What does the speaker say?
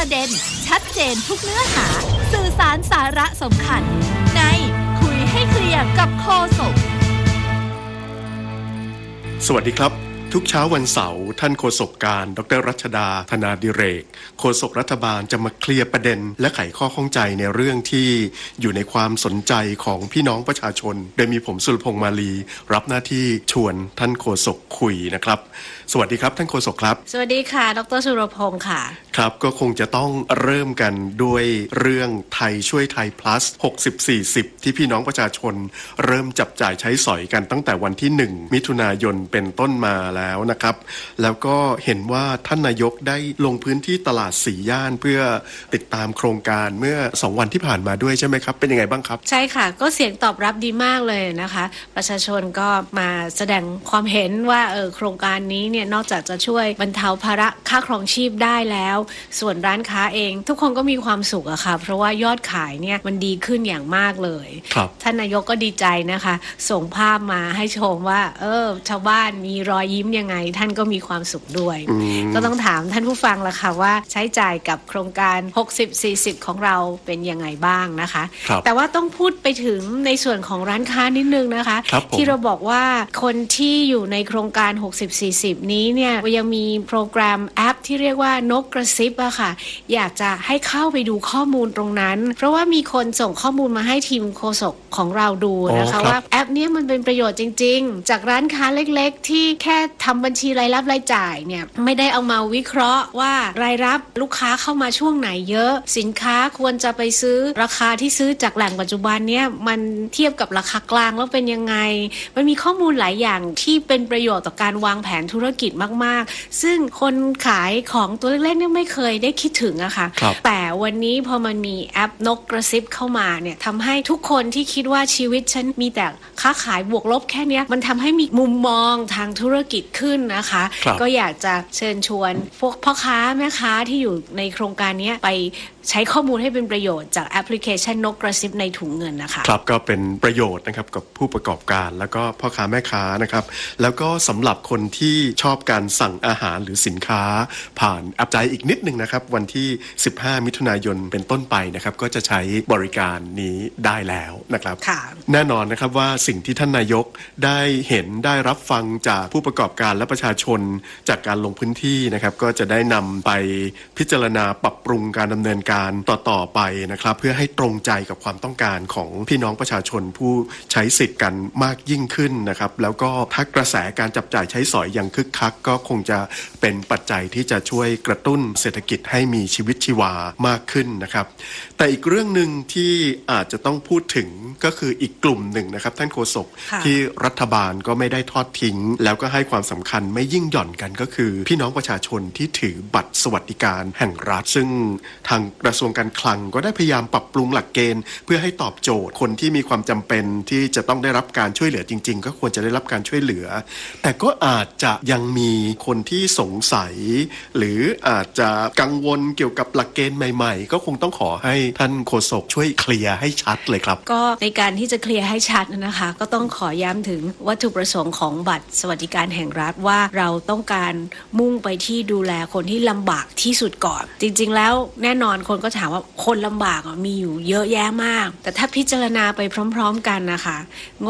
ประเด็นชัดเจนทุกเนื้อหาสื่อสารสาระสำคัญในคุยให้เคลียร์กับโฆษกสวัสดีครับทุกเช้าวันเสาร์ท่านโฆษกการดร.รัชดาธนาดิเรกโฆษกรัฐบาลจะมาเคลียร์ประเด็นและไขข้อข้องใจในเรื่องที่อยู่ในความสนใจของพี่น้องประชาชนโดยมีผมสุรพงษ์มาลีรับหน้าที่ชวนท่านโฆษกคุยนะครับสวัสดีครับท่านโฆษกครับสวัสดีค่ะดร.สุรพงษ์ค่ะครับก็คงจะต้องเริ่มกันด้วยเรื่องไทยช่วยไทย plus 60-40 ที่พี่น้องประชาชนเริ่มจับจ่ายใช้สอยกันตั้งแต่วันที่1มิถุนายนเป็นต้นมาแล้วนะครับแล้วก็เห็นว่าท่านนายกได้ลงพื้นที่ตลาดสี่ย่านเพื่อติดตามโครงการเมื่อ2วันที่ผ่านมาด้วยใช่ไหมครับเป็นยังไงบ้างครับใช่ค่ะก็เสียงตอบรับดีมากเลยนะคะประชาชนก็มาแสดงความเห็นว่าโครงการนี้เนี่ยนอกจากจะช่วยบรรเทาภาระค่าครองชีพได้แล้วส่วนร้านค้าเองทุกคนก็มีความสุขอะค่ะเพราะว่ายอดขายเนี่ยมันดีขึ้นอย่างมากเลยท่านนายกก็ดีใจนะคะส่งภาพมาให้ชมว่าชาวบ้านมีรอยยิ้มยังไงท่านก็มีความสุขด้วยก็ต้องถามท่านผู้ฟังละค่ะว่าใช้จ่ายกับโครงการ60-40ของเราเป็นยังไงบ้างนะคะแต่ว่าต้องพูดไปถึงในส่วนของร้านค้านิดนึงนะคะที่เราบอกว่าคนที่อยู่ในโครงการ60-40นี้เนี่ยยังมีโปรแกรมแอปที่เรียกว่านกกระซิบอะค่ะอยากจะให้เข้าไปดูข้อมูลตรงนั้นเพราะว่ามีคนส่งข้อมูลมาให้ทีมโฆษกของเราดูนะคะว่าแอปนี้มันเป็นประโยชน์จริงๆจากร้านค้าเล็กๆที่แค่ทำบัญชีรายรับรายจ่ายเนี่ยไม่ได้เอามาวิเคราะห์ว่ารายรับลูกค้าเข้ามาช่วงไหนเยอะสินค้าควรจะไปซื้อราคาที่ซื้อจากแหล่งปัจจุบันเนี่ยมันเทียบกับราคากลางแล้วเป็นยังไงมันมีข้อมูลหลายอย่างที่เป็นประโยชน์ต่อการวางแผนธุรกิจมากๆซึ่งคนขายของตัวเล็กๆเนี่ยไม่เคยได้คิดถึงอะค่ะแต่วันนี้พอมันมีแอปนกกระซิบเข้ามาเนี่ยทำให้ทุกคนที่คิดว่าชีวิตฉันมีแต่ค้าขายบวกลบแค่นี้มันทำให้มีมุมมองทางธุรกิจขึ้นนะคะก็อยากจะเชิญชวนพวกพ่อค้าแม่ค้าที่อยู่ในโครงการนี้ไปใช้ข้อมูลให้เป็นประโยชน์จากแอปพลิเคชันนกกระซิบในถุงเงินนะคะครับก็เป็นประโยชน์นะครับกับผู้ประกอบการแล้วก็พ่อค้าแม่ค้านะครับแล้วก็สำหรับคนที่ชอบการสั่งอาหารหรือสินค้าผ่านแอปใจอีกนิดนึงนะครับวันที่15มิถุนายนเป็นต้นไปนะครับก็จะใช้บริการนี้ได้แล้วนะครับแน่นอนนะครับว่าสิ่งที่ท่านนายกได้เห็นได้รับฟังจากผู้ประกอบการและประชาชนจากการลงพื้นที่นะครับก็จะได้นำไปพิจารณาปรับปรุงการดำเนินการต่อไปนะครับเพื่อให้ตรงใจกับความต้องการของพี่น้องประชาชนผู้ใช้สิทธิ์กันมากยิ่งขึ้นนะครับแล้วก็ถ้ากระแสการจับจ่ายใช้สอยอย่างคึกคักก็คงจะเป็นปัจจัยที่จะช่วยกระตุ้นเศรษฐกิจให้มีชีวิตชีวามากขึ้นนะครับแต่อีกเรื่องนึงที่อาจจะต้องพูดถึงก็คืออีกกลุ่มหนึ่งนะครับท่านโฆษกที่รัฐบาลก็ไม่ได้ทอดทิ้งแล้วก็ให้ความสำคัญไม่ยิ่งหย่อนกันก็คือพี่น้องประชาชนที่ถือบัตรสวัสดิการแห่งรัฐซึ่งทางกระทรวงการคลังก็ได้พยายามปรับปรุงหลักเกณฑ์เพื่อให้ตอบโจทย์คนที่มีความจำเป็นที่จะต้องได้รับการช่วยเหลือจริงๆก็ควรจะได้รับการช่วยเหลือแต่ก็อาจจะยังมีคนที่สงสัยหรืออาจจะกังวลเกี่ยวกับหลักเกณฑ์ใหม่ๆก็คงต้องขอให้ท่านโฆษกช่วยเคลียร์ให้ชัดเลยครับก็ในการที่จะเคลียร์ให้ชัดนะคะก็ต้องขอย้ำถึงวัตถุประสงค์ของบัตรสวัสดิการแห่งรัฐว่าเราต้องการมุ่งไปที่ดูแลคนที่ลำบากที่สุดก่อนจริงๆแล้วแน่นอนคนก็ถามว่าคนลำบากมีอยู่เยอะแยะมากแต่ถ้าพิจารณาไปพร้อมๆกันนะคะ